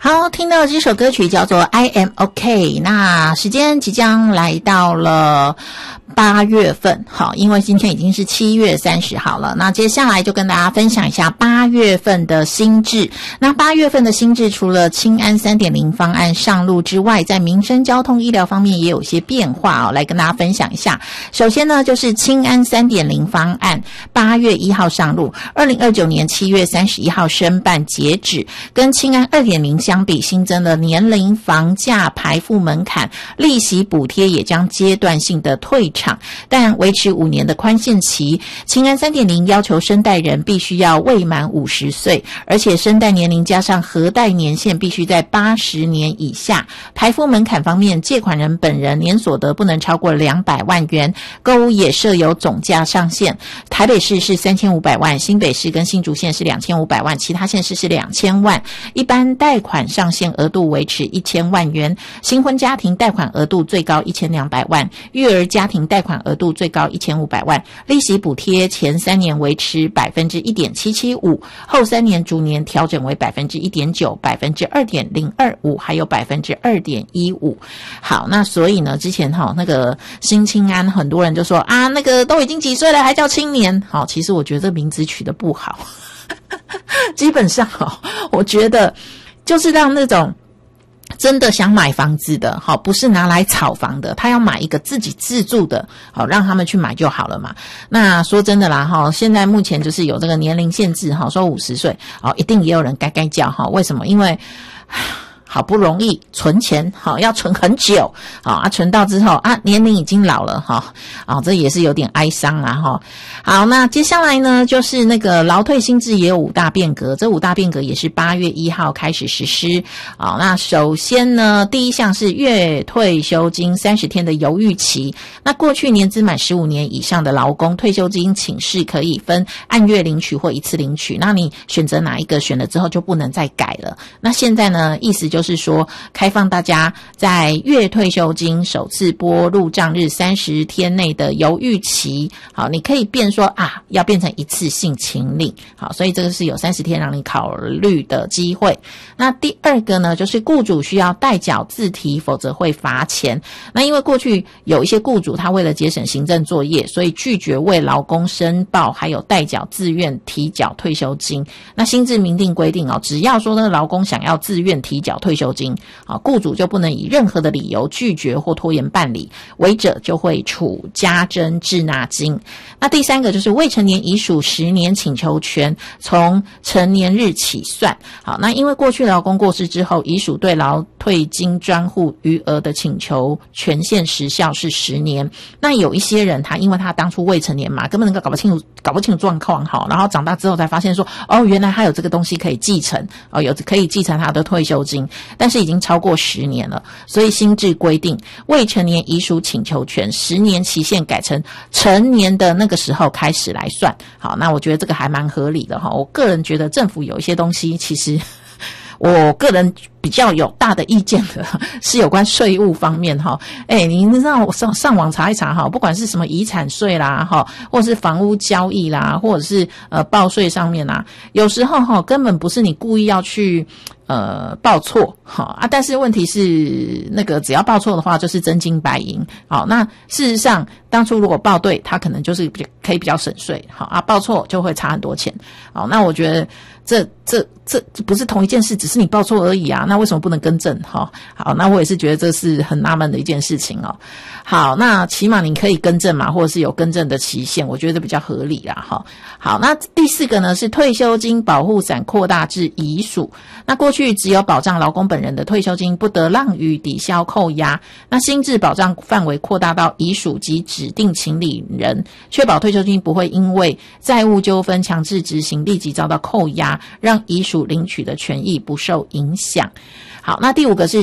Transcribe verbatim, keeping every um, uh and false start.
好，听到这首歌曲叫做 I Am OK。 那时间即将来到了八月份，好，因为今天已经是七月三十号了，那接下来就跟大家分享一下八月份的新制。那八月份的新制除了青安 三点零 方案上路之外，在民生交通医疗方面也有一些变化哦，来跟大家分享一下。首先呢，就是青安 三点零 方案八月一号上路，二零二九年七月三十一号申办截止，跟青安 二点零 相比，新增了年龄、房价、排付门槛、利息补贴也将阶段性的退场，但维持五年的宽限期。青安 三点零 要求申贷人必须要未满五十岁，而且申贷年龄加上核贷年限必须在八十年以下。排付门槛方面，借款人本人年所得不能超过两百万元，购屋也设有总价上限。台北市是三千五百万，新北市跟新竹县是两千五百万，其他县市是两千万。一般贷款上限额度维持一千万元，新婚家庭贷款额度最高一千两百万，育儿家庭贷款额度最高一千五百万。利息补贴前三年维持 百分之一点七七五， 后三年逐年调整为 百分之一点九、百分之二点零二五 还有 百分之二点一五。 好，那所以呢，之前齁那个新青安很多人就说啊，那个都已经几岁了还叫青年。好，其实我觉得名字取得不好基本上齁我觉得就是让那种真的想买房子的，好，不是拿来炒房的，他要买一个自己自住的，好，让他们去买就好了嘛。那说真的啦，哈，现在目前就是有这个年龄限制，哈，说五十岁，哦，一定也有人该该叫，哈，为什么？因为好不容易存钱，好，要存很久，好啊，存到之后啊，年龄已经老了哈，啊，这也是有点哀伤啦哈。好，那接下来呢，就是那个劳退新制也有五大变革，这五大变革也是八月一号开始实施。好，那首先呢，第一项是月退休金三十天的犹豫期。那过去年资满十五年以上的劳工退休金请示可以分按月领取或一次领取，那你选择哪一个，选了之后就不能再改了。那现在呢，意思就是就是说开放大家在月退休金首次拨入账日三十天内的犹豫期，好，你可以变说啊，要变成一次性请领，好，所以这个是有三十天让你考虑的机会。那第二个呢，就是雇主需要代缴自提，否则会罚钱。那因为过去有一些雇主他为了节省行政作业，所以拒绝为劳工申报还有代缴自愿提缴退休金。那新制明定规定哦，只要说那个劳工想要自愿提缴退休金，啊，雇主就不能以任何的理由拒绝或拖延办理，违者就会处加征滞纳金。那第三个就是未成年已属十年请求权从成年日起算。好，那因为过去劳工过世之后，遗属对劳退金专户余额的请求权限时效是十年。那有一些人他因为他当初未成年嘛，根本能够搞不清楚搞不清楚状况，好，然后长大之后才发现说，哦，原来他有这个东西可以继承，哦，有可以继承他的退休金，但是已经超过十年了，所以新制规定未成年遗属请求权十年期限改成成年的那个时候开始来算。好，那我觉得这个还蛮合理的哈。我个人觉得政府有一些东西其实我个人比较有大的意见的是有关税务方面哈。哎，你让我上上网查一查哈，不管是什么遗产税啦哈，或者是房屋交易啦，或者是呃报税上面啦，有时候哈根本不是你故意要去呃报错哈啊，但是问题是那个只要报错的话就是真金白银。好，那事实上当初如果报对，他可能就是比可以比较省税，好啊，报错就会差很多钱。好，那我觉得这这这这不是同一件事，只是你报错而已啊，那为什么不能更正？哈，好，那我也是觉得这是很纳闷的一件事情哦。好，那起码你可以更正嘛，或者是有更正的期限，我觉得比较合理啦。哈，好，那第四个呢是退休金保护伞扩大至遗属。那过去只有保障劳工本人的退休金不得让与抵销扣押，那新制保障范围扩大到遗属及指定请领人，确保退休金不会因为债务纠纷强制执行立即遭到扣押，让遗属领取的权益不受影响。好，那第五个是